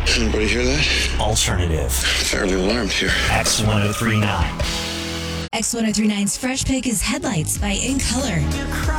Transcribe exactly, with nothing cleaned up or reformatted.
Anybody hear that? Alternative. Fairly alarmed here. X ten thirty-nine. X ten thirty-nine's Fresh Pick is Headlights by In Color.